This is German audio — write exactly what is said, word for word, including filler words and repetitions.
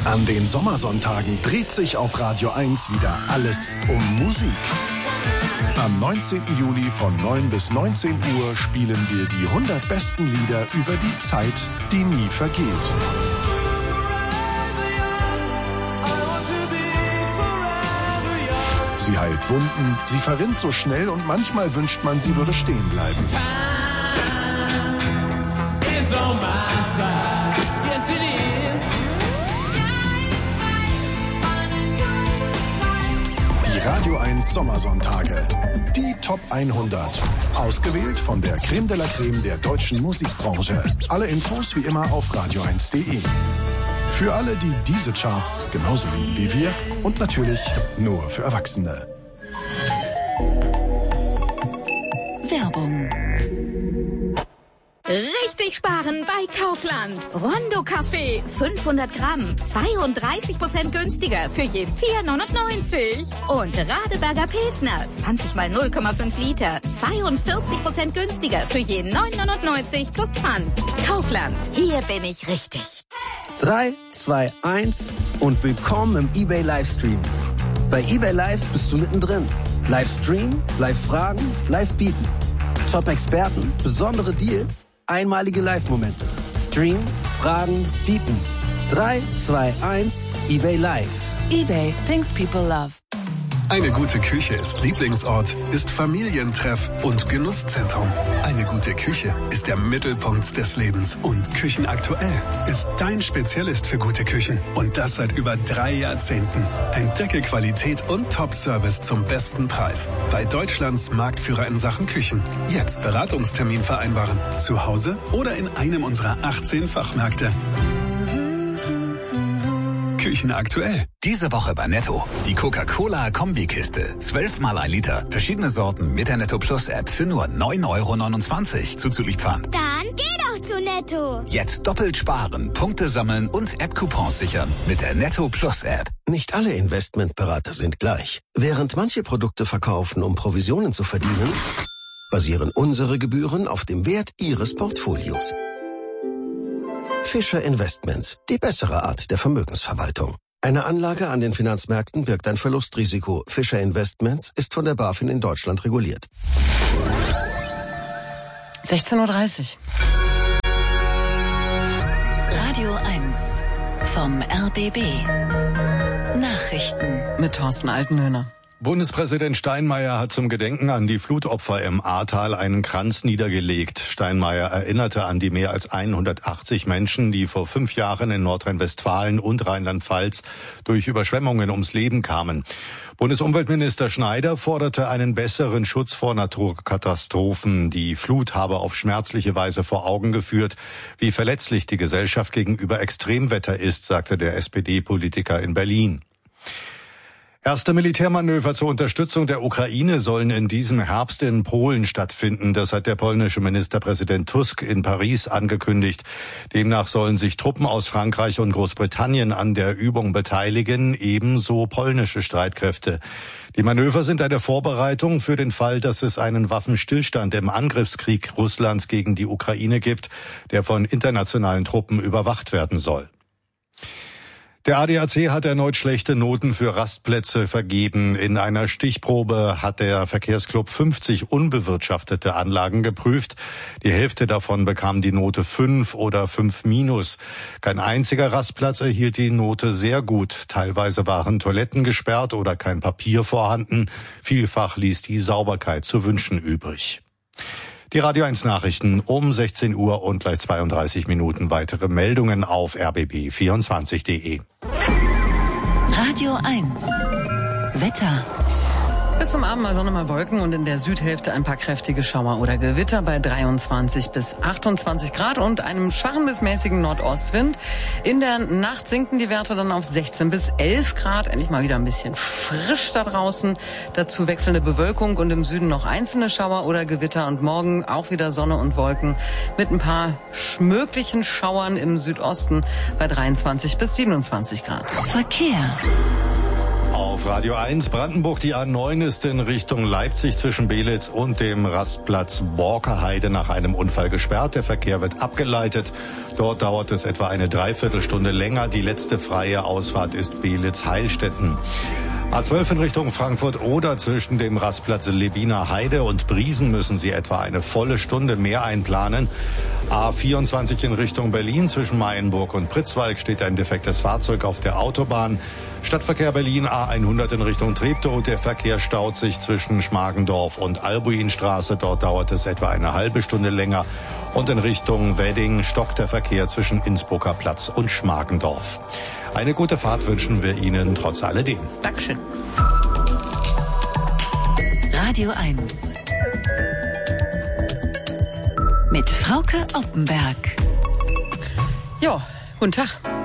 An den Sommersonntagen dreht sich auf Radio eins wieder alles um Musik. Am neunzehnten Juli von neun bis neunzehn Uhr spielen wir die hundert besten Lieder über die Zeit, die nie vergeht. Sie heilt Wunden, sie verrinnt so schnell und manchmal wünscht man, sie würde stehen bleiben. Die Radio eins Sommersonntage. Die Top hundert. Ausgewählt von der Creme de la Creme der deutschen Musikbranche. Alle Infos wie immer auf radio eins punkt de. Für alle, die diese Charts genauso lieben wie wir und natürlich nur für Erwachsene. Werbung. Richtig sparen bei Kaufland. Rondo Kaffee, fünfhundert Gramm, zweiunddreißig Prozent günstiger für je vier neunundneunzig. Und Radeberger Pilsner, zwanzig mal null Komma fünf Liter, zweiundvierzig Prozent günstiger für je neun neunundneunzig plus Pfand. Kaufland, hier bin ich richtig. drei, zwei, eins und willkommen im eBay Livestream. Bei eBay Live bist du mittendrin. Livestream, Live-Fragen, Live-Bieten. Top-Experten, besondere Deals, einmalige Live-Momente. Stream, Fragen, Bieten. drei, zwei, eins, eBay Live. eBay, things people love. Eine gute Küche ist Lieblingsort, ist Familientreff und Genusszentrum. Eine gute Küche ist der Mittelpunkt des Lebens. Und Küchenaktuell ist dein Spezialist für gute Küchen. Und das seit über drei Jahrzehnten. Entdecke Qualität und Top-Service zum besten Preis. Bei Deutschlands Marktführer in Sachen Küchen. Jetzt Beratungstermin vereinbaren. Zu Hause oder in einem unserer achtzehn Fachmärkte. Küchenaktuell. Diese Woche bei Netto. Die Coca-Cola-Kombikiste. zwölf mal ein Liter. Verschiedene Sorten mit der Netto Plus App für nur neun Euro neunundzwanzig. Zuzüglich Pfand. Dann geh doch zu Netto. Jetzt doppelt sparen, Punkte sammeln und App-Coupons sichern mit der Netto Plus App. Nicht alle Investmentberater sind gleich. Während manche Produkte verkaufen, um Provisionen zu verdienen, basieren unsere Gebühren auf dem Wert Ihres Portfolios. Fischer Investments, die bessere Art der Vermögensverwaltung. Eine Anlage an den Finanzmärkten birgt ein Verlustrisiko. Fischer Investments ist von der BaFin in Deutschland reguliert. sechzehn Uhr dreißig. Radio eins vom R B B. Nachrichten Mit Thorsten Altenhöhner. Bundespräsident Steinmeier hat zum Gedenken an die Flutopfer im Ahrtal einen Kranz niedergelegt. Steinmeier erinnerte an die mehr als hundertachtzig Menschen, die vor fünf Jahren in Nordrhein-Westfalen und Rheinland-Pfalz durch Überschwemmungen ums Leben kamen. Bundesumweltminister Schneider forderte einen besseren Schutz vor Naturkatastrophen. Die Flut habe auf schmerzliche Weise vor Augen geführt, wie verletzlich die Gesellschaft gegenüber Extremwetter ist, sagte der S P D-Politiker in Berlin. Erste Militärmanöver zur Unterstützung der Ukraine sollen in diesem Herbst in Polen stattfinden. Das hat der polnische Ministerpräsident Tusk in Paris angekündigt. Demnach sollen sich Truppen aus Frankreich und Großbritannien an der Übung beteiligen, ebenso polnische Streitkräfte. Die Manöver sind eine Vorbereitung für den Fall, dass es einen Waffenstillstand im Angriffskrieg Russlands gegen die Ukraine gibt, der von internationalen Truppen überwacht werden soll. Der A D A C hat erneut schlechte Noten für Rastplätze vergeben. In einer Stichprobe hat der Verkehrsclub fünfzig unbewirtschaftete Anlagen geprüft. Die Hälfte davon bekam die Note fünf oder fünf minus. Kein einziger Rastplatz erhielt die Note sehr gut. Teilweise waren Toiletten gesperrt oder kein Papier vorhanden. Vielfach ließ die Sauberkeit zu wünschen übrig. Die Radio eins Nachrichten um sechzehn Uhr und gleich zweiunddreißig Minuten weitere Meldungen auf r b b vierundzwanzig punkt de. Radio eins Wetter. Bis zum Abend mal Sonne, mal Wolken und in der Südhälfte ein paar kräftige Schauer oder Gewitter bei dreiundzwanzig bis achtundzwanzig Grad und einem schwachen bis mäßigen Nordostwind. In der Nacht sinken die Werte dann auf sechzehn bis elf Grad. Endlich mal wieder ein bisschen frisch da draußen. Dazu wechselnde Bewölkung und im Süden noch einzelne Schauer oder Gewitter und morgen auch wieder Sonne und Wolken mit ein paar möglichen Schauern im Südosten bei dreiundzwanzig bis siebenundzwanzig Grad. Verkehr. Auf Radio eins Brandenburg, die A neun ist in Richtung Leipzig zwischen Belitz und dem Rastplatz Borkerheide nach einem Unfall gesperrt. Der Verkehr wird abgeleitet. Dort dauert es etwa eine Dreiviertelstunde länger. Die letzte freie Ausfahrt ist Belitz-Heilstätten. A zwölf in Richtung Frankfurt-Oder zwischen dem Rastplatz Lebiner Heide und Briesen müssen Sie etwa eine volle Stunde mehr einplanen. A vierundzwanzig in Richtung Berlin zwischen Mayenburg und Pritzwalk steht ein defektes Fahrzeug auf der Autobahn. Stadtverkehr Berlin A hundert in Richtung Treptow. Der Verkehr staut sich zwischen Schmargendorf und Albuinstraße. Dort dauert es etwa eine halbe Stunde länger. Und in Richtung Wedding stockt der Verkehr zwischen Innsbrucker Platz und Schmargendorf. Eine gute Fahrt wünschen wir Ihnen trotz alledem. Dankeschön. Radio eins. Mit Frauke Oppenberg. Ja, guten Tag.